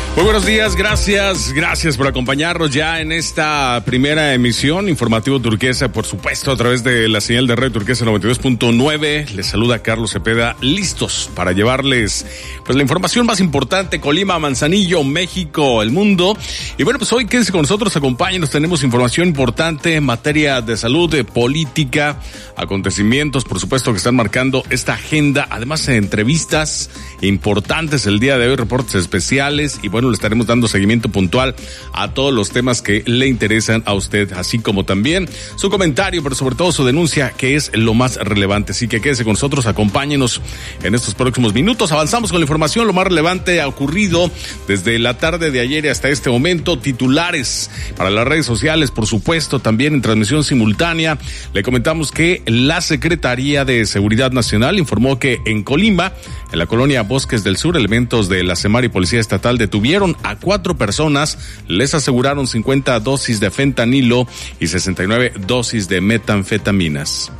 Muy buenos días, gracias por acompañarnos ya en esta primera emisión, Informativo Turquesa, por supuesto, a través de la señal de Radio Turquesa 92.9. Les saluda Carlos Cepeda, listos para llevarles pues la información más importante, Colima, Manzanillo, México, el mundo. Y bueno, pues hoy quédense con nosotros, acompáñenos, tenemos información importante en materia de salud, de política, acontecimientos, por supuesto, que están marcando esta agenda, además de entrevistas importantes el día de hoy, reportes especiales y bueno, le estaremos dando seguimiento puntual a todos los temas que le interesan a usted, así como también su comentario, pero sobre todo su denuncia, que es lo más relevante. Así que quédese con nosotros, acompáñenos en estos próximos minutos. Avanzamos con la información, lo más relevante ha ocurrido desde la tarde de ayer hasta este momento. Titulares para las redes sociales, por supuesto, también en transmisión simultánea. Le comentamos que la Secretaría de Seguridad Nacional informó que en Colima, en la colonia Bosques del Sur, elementos de la SEMAR y Policía Estatal detuvieron a 4 personas, les aseguraron 50 dosis de fentanilo y 69 dosis de metanfetaminas.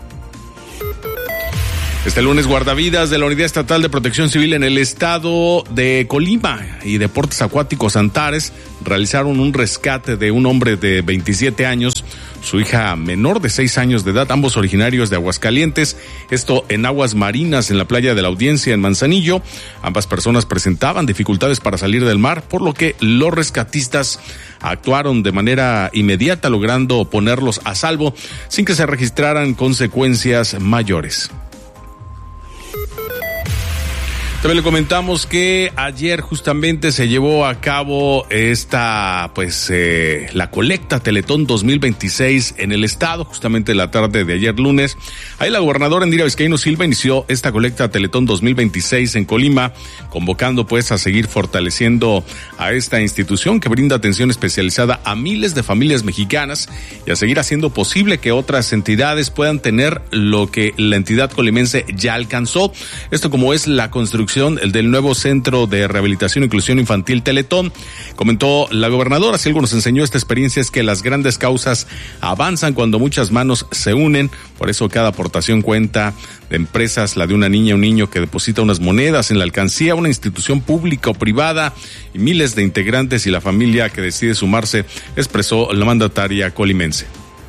Este lunes, guardavidas de la Unidad Estatal de Protección Civil en el estado de Colima y Deportes Acuáticos Antares realizaron un rescate de un hombre de 27 años, su hija menor de 6 años de edad, ambos originarios de Aguascalientes, esto en aguas marinas en la playa de la Audiencia en Manzanillo. Ambas personas presentaban dificultades para salir del mar, por lo que los rescatistas actuaron de manera inmediata, logrando ponerlos a salvo sin que se registraran consecuencias mayores. También le comentamos que ayer justamente se llevó a cabo la colecta Teletón 2026 en el estado, justamente la tarde de ayer lunes. Ahí la gobernadora Indira Vizcaíno Silva inició esta colecta Teletón 2026 en Colima, convocando a seguir fortaleciendo a esta institución que brinda atención especializada a miles de familias mexicanas y a seguir haciendo posible que otras entidades puedan tener lo que la entidad colimense ya alcanzó. Esto como es la construcción del nuevo Centro de Rehabilitación e Inclusión Infantil Teletón. Comentó la gobernadora, si algo nos enseñó esta experiencia es que las grandes causas avanzan cuando muchas manos se unen, por eso cada aportación cuenta, de empresas, la de una niña, un niño que deposita unas monedas en la alcancía, una institución pública o privada y miles de integrantes y la familia que decide sumarse, expresó la mandataria colimense.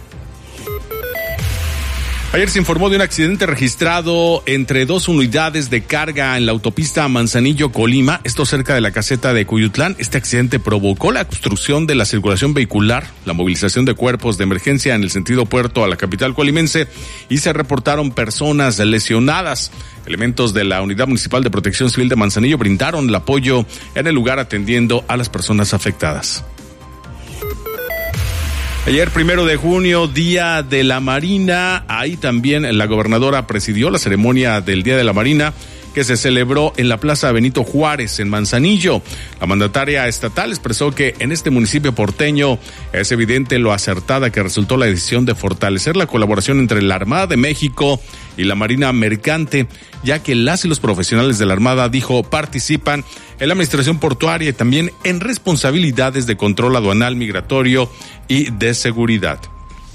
Ayer se informó de un accidente registrado entre 2 unidades de carga en la autopista Manzanillo-Colima, esto cerca de la caseta de Cuyutlán. Este accidente provocó la obstrucción de la circulación vehicular, la movilización de cuerpos de emergencia en el sentido puerto a la capital colimense y se reportaron personas lesionadas. Elementos de la Unidad Municipal de Protección Civil de Manzanillo brindaron el apoyo en el lugar atendiendo a las personas afectadas. Ayer, 1 de junio, Día de la Marina, ahí también la gobernadora presidió la ceremonia del Día de la Marina que se celebró en la Plaza Benito Juárez, en Manzanillo. La mandataria estatal expresó que en este municipio porteño es evidente lo acertada que resultó la decisión de fortalecer la colaboración entre la Armada de México y la Marina Mercante, ya que las y los profesionales de la Armada, dijo, participan en la administración portuaria y también en responsabilidades de control aduanal, migratorio y de seguridad.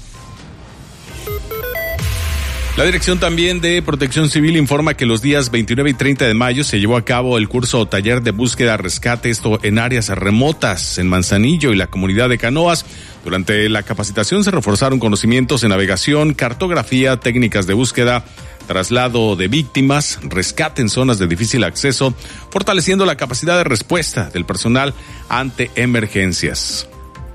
La Dirección también de Protección Civil informa que los días 29 y 30 de mayo se llevó a cabo el curso o taller de búsqueda rescate, esto en áreas remotas, en Manzanillo y la comunidad de Canoas. Durante la capacitación se reforzaron conocimientos en navegación, cartografía, técnicas de búsqueda, traslado de víctimas, rescate en zonas de difícil acceso, fortaleciendo la capacidad de respuesta del personal ante emergencias.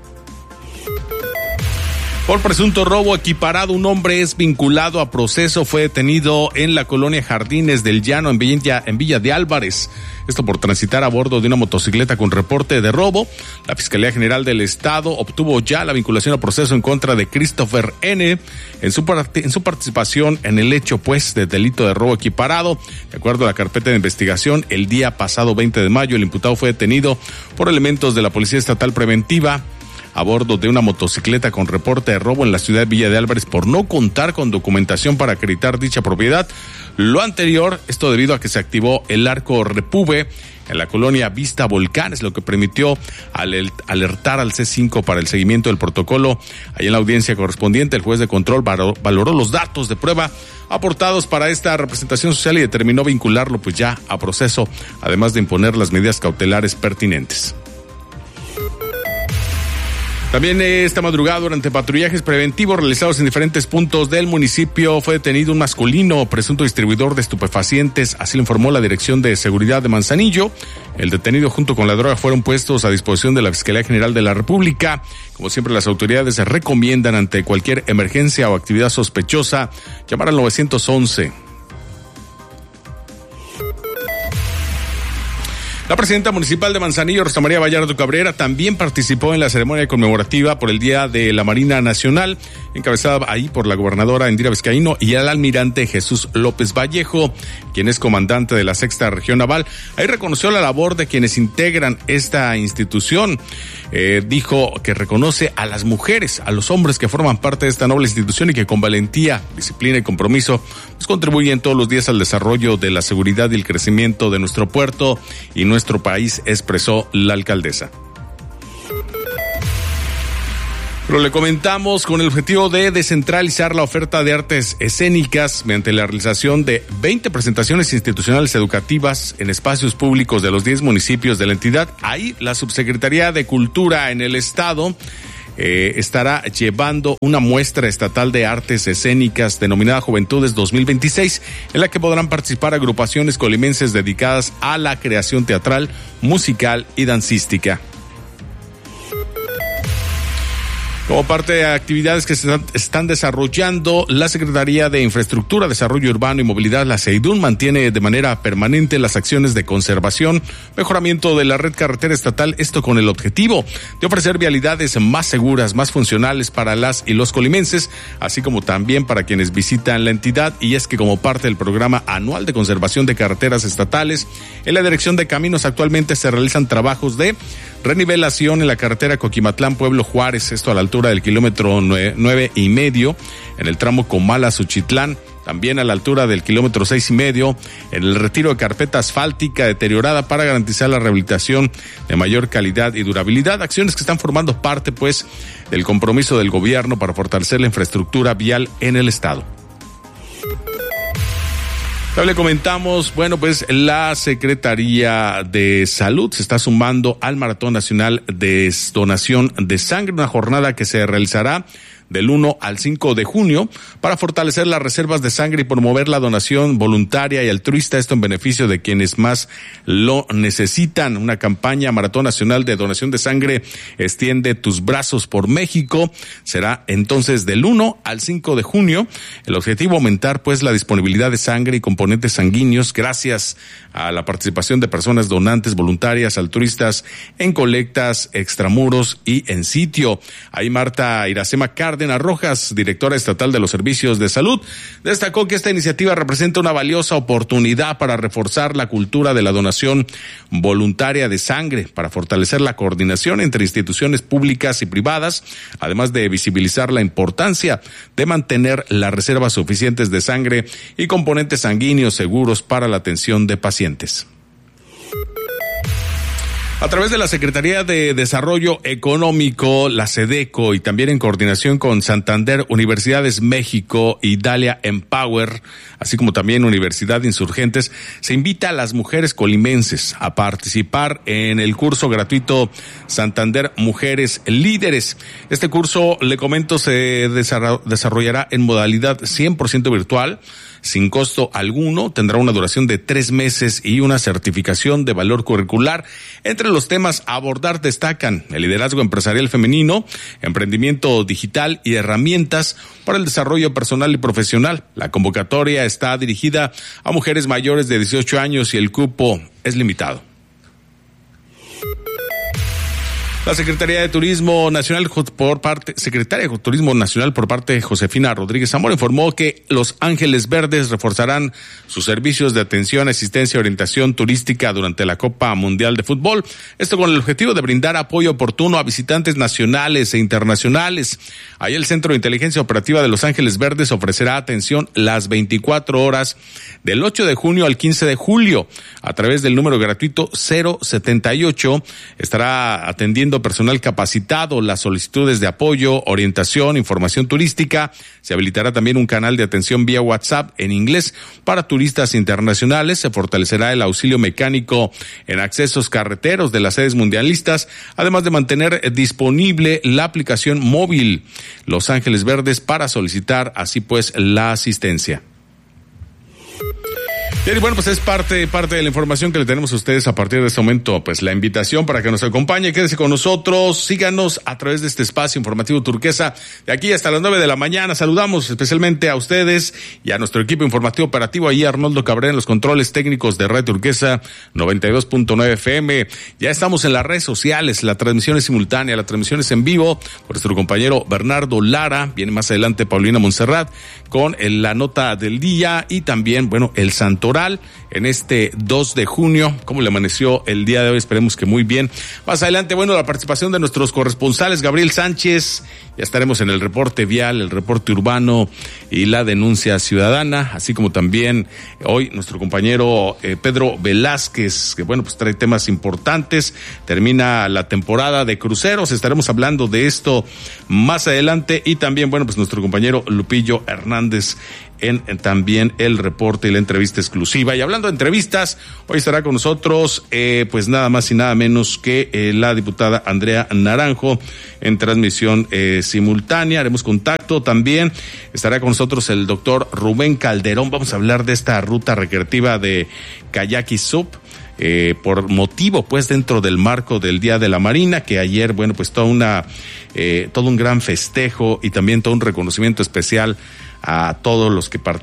Por presunto robo equiparado, un hombre es vinculado a proceso, fue detenido en la colonia Jardines del Llano, en Villa de Álvarez. Esto por transitar a bordo de una motocicleta con reporte de robo. La Fiscalía General del Estado obtuvo ya la vinculación a proceso en contra de Christopher N. en su participación en el hecho, de delito de robo equiparado. De acuerdo a la carpeta de investigación, el día pasado 20 de mayo, el imputado fue detenido por elementos de la Policía Estatal Preventiva a bordo de una motocicleta con reporte de robo en la ciudad de Villa de Álvarez por no contar con documentación para acreditar dicha propiedad. Lo anterior, esto debido a que se activó el arco Repube en la colonia Vista Volcanes, lo que permitió alertar al C5 para el seguimiento del protocolo. Ahí en la audiencia correspondiente, el juez de control valoró los datos de prueba aportados para esta representación social y determinó vincularlo ya a proceso, además de imponer las medidas cautelares pertinentes. También esta madrugada, durante patrullajes preventivos realizados en diferentes puntos del municipio, fue detenido un masculino presunto distribuidor de estupefacientes, así lo informó la Dirección de Seguridad de Manzanillo. El detenido junto con la droga fueron puestos a disposición de la Fiscalía General de la República. Como siempre, las autoridades recomiendan ante cualquier emergencia o actividad sospechosa llamar al 911. La presidenta municipal de Manzanillo, Rosa María Vallardo Cabrera, también participó en la ceremonia conmemorativa por el Día de la Marina Nacional, encabezada ahí por la gobernadora Indira Vizcaíno y el almirante Jesús López Vallejo, quien es comandante de la 6ª Región Naval. Ahí reconoció la labor de quienes integran esta institución. Dijo que reconoce a las mujeres, a los hombres que forman parte de esta noble institución y que con valentía, disciplina y compromiso pues contribuyen todos los días al desarrollo de la seguridad y el crecimiento de nuestro puerto y nuestro país, expresó la alcaldesa. Pero le comentamos, con el objetivo de descentralizar la oferta de artes escénicas mediante la realización de 20 presentaciones institucionales educativas en espacios públicos de los 10 municipios de la entidad. Ahí la Subsecretaría de Cultura en el Estado estará llevando una muestra estatal de artes escénicas denominada Juventudes 2026, en la que podrán participar agrupaciones colimenses dedicadas a la creación teatral, musical y dancística. Como parte de actividades que se están desarrollando, la Secretaría de Infraestructura, Desarrollo Urbano y Movilidad, la SEIDUN, mantiene de manera permanente las acciones de conservación, mejoramiento de la red carretera estatal, esto con el objetivo de ofrecer vialidades más seguras, más funcionales para las y los colimenses, así como también para quienes visitan la entidad. Y es que como parte del programa anual de conservación de carreteras estatales, en la Dirección de Caminos actualmente se realizan trabajos de renivelación en la carretera Coquimatlán-Pueblo Juárez, esto a la altura del kilómetro 9.5, en el tramo Comala-Suchitlán, también a la altura del kilómetro 6.5, en el retiro de carpeta asfáltica deteriorada para garantizar la rehabilitación de mayor calidad y durabilidad, acciones que están formando parte pues del compromiso del gobierno para fortalecer la infraestructura vial en el estado. Le comentamos, bueno, pues la Secretaría de Salud se está sumando al Maratón Nacional de Donación de Sangre, una jornada que se realizará del 1 al 5 de junio para fortalecer las reservas de sangre y promover la donación voluntaria y altruista, esto en beneficio de quienes más lo necesitan. Una campaña Maratón Nacional de Donación de Sangre, extiende tus brazos por México, será entonces del 1 al 5 de junio. El objetivo, aumentar pues la disponibilidad de sangre y componentes sanguíneos gracias a la participación de personas donantes voluntarias, altruistas en colectas, extramuros y en sitio. Ahí Marta Iracema Cárdenas Rojas, directora estatal de los Servicios de Salud, destacó que esta iniciativa representa una valiosa oportunidad para reforzar la cultura de la donación voluntaria de sangre, para fortalecer la coordinación entre instituciones públicas y privadas, además de visibilizar la importancia de mantener las reservas suficientes de sangre y componentes sanguíneos seguros para la atención de pacientes. A través de la Secretaría de Desarrollo Económico, la SEDECO, y también en coordinación con Santander, Universidades México y Dalia Empower, así como también Universidad Insurgentes, se invita a las mujeres colimenses a participar en el curso gratuito Santander Mujeres Líderes. Este curso, le comento, se desarrollará en modalidad 100% virtual, sin costo alguno, tendrá una duración de 3 meses y una certificación de valor curricular. Entre los temas a abordar destacan el liderazgo empresarial femenino, emprendimiento digital y herramientas para el desarrollo personal y profesional. La convocatoria está dirigida a mujeres mayores de 18 años y el cupo es limitado. La Secretaría de Turismo Nacional Secretaria de Turismo Nacional por parte de Josefina Rodríguez Zamora informó que Los Ángeles Verdes reforzarán sus servicios de atención, asistencia y orientación turística durante la Copa Mundial de Fútbol. Esto con el objetivo de brindar apoyo oportuno a visitantes nacionales e internacionales. Ahí el Centro de Inteligencia Operativa de Los Ángeles Verdes ofrecerá atención las 24 horas del 8 de junio al 15 de julio a través del número gratuito 078. Estará atendiendo requiriendo personal capacitado. Las solicitudes de apoyo, orientación, información turística. Se habilitará también un canal de atención vía WhatsApp en inglés para turistas internacionales. Se fortalecerá el auxilio mecánico en accesos carreteros de las sedes mundialistas, además de mantener disponible la aplicación móvil Los Ángeles Verdes para solicitar así pues la asistencia. Y bueno, pues es parte de la información que le tenemos a ustedes a partir de este momento. Pues la invitación para que nos acompañe, quédese con nosotros, síganos a través de este espacio informativo Turquesa, de aquí hasta las 9 de la mañana. Saludamos especialmente a ustedes y a nuestro equipo informativo operativo, ahí Arnoldo Cabrera en los controles técnicos de Radio Turquesa 92.9 FM. Ya estamos en las redes sociales, la transmisión es simultánea, la transmisión es en vivo por nuestro compañero Bernardo Lara. Viene más adelante Paulina Montserrat con la nota del día y también, bueno, el santoral en este 2 de junio. ¿Cómo le amaneció el día de hoy? Esperemos que muy bien. Más adelante, bueno, la participación de nuestros corresponsales, Gabriel Sánchez. Ya estaremos en el reporte vial, el reporte urbano y la denuncia ciudadana, así como también hoy nuestro compañero Pedro Velázquez, que bueno, pues trae temas importantes. Termina la temporada de cruceros, estaremos hablando de esto más adelante, y también, bueno, pues nuestro compañero Lupillo Hernández en también el reporte y la entrevista exclusiva. Y hablando de entrevistas, hoy estará con nosotros pues nada más y nada menos que la diputada Andrea Naranjo en transmisión simultánea. Haremos contacto también. Estará con nosotros el doctor Rubén Calderón. Vamos a hablar de esta ruta recreativa de Kayak y SUP. Por motivo, pues, dentro del marco del Día de la Marina, que ayer, bueno, pues todo un gran festejo y también todo un reconocimiento especial a todos los que participan